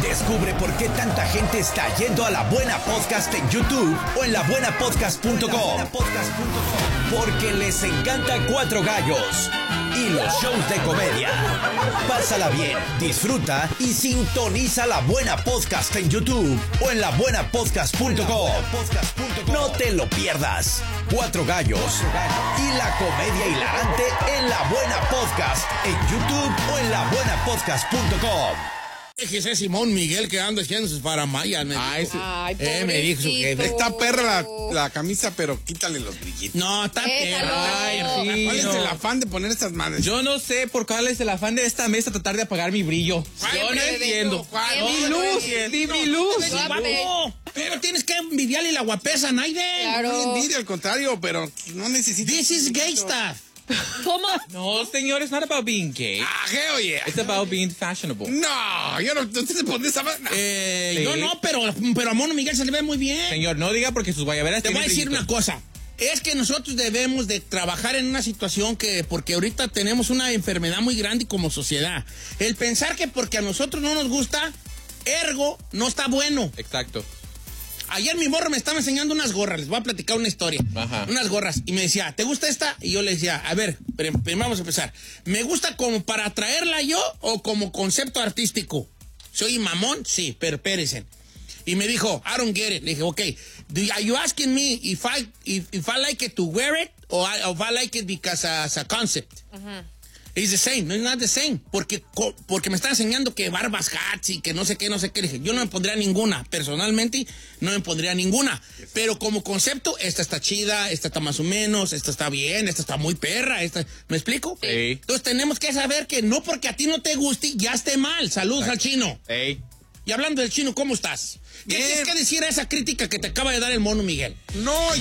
Descubre por qué tanta gente está yendo a La Buena Podcast en YouTube o en labuenapodcast.com. Porque les encanta Cuatro Gallos y los shows de comedia. Pásala bien, disfruta y sintoniza La Buena Podcast en YouTube o en labuenapodcast.com. No te lo pierdas. Cuatro Gallos y la comedia hilarante en La Buena Podcast en YouTube o en labuenapodcast.com. Ese Simón Miguel que anda haciendo sus faramayas. Me dijo su jefe. Está perra la camisa, pero quítale los brillitos. No, está perra. Ay, sí, ¿Cuál es el afán de poner estas madres? Yo no sé por cuál es el afán de esta mesa tratar de apagar mi brillo. Yo no entiendo. Mi luz. Pero tienes que envidiarle la guapesa, Naide. Claro. No envidia, al contrario, pero no necesito. This is gay stuff. ¿Cómo? No, señor, it's not about being gay. Hell yeah. It's about being fashionable. No, yo no, usted se pone esa madre. Sí. Yo no, pero a Mono Miguel se le ve muy bien. Señor, no diga porque sus guayaberas Te voy a tienen decir brillitos. una cosa. Es que nosotros debemos de trabajar en una situación porque ahorita tenemos una enfermedad muy grande como sociedad. El pensar que porque a nosotros no nos gusta, ergo, no está bueno. Exacto. Ayer mi morro me estaba enseñando unas gorras, les voy a platicar una historia. Ajá. Unas gorras. Y me decía, ¿te gusta esta? Y yo le decía, a ver, primero vamos a empezar. ¿Me gusta como para traerla yo o como concepto artístico? ¿Soy mamón? Sí, pero espérense. Y me dijo, I don't get it. Le dije, okay, are you asking me if I like it to wear it or if I like it because as a concept? It's the same, no es not the same. Porque me está enseñando que barbas hats y que no sé qué. Le dije, yo no me pondría ninguna. Personalmente, no me pondría ninguna. Pero como concepto, esta está chida, esta está más o menos, esta está bien, esta está muy perra. ¿Me explico? Sí. Entonces tenemos que saber que no porque a ti no te guste, ya esté mal. Saludos al chino. Ey. Y hablando del chino, ¿cómo estás? ¿Qué tienes que decir a esa crítica que te acaba de dar el Mono Miguel? No,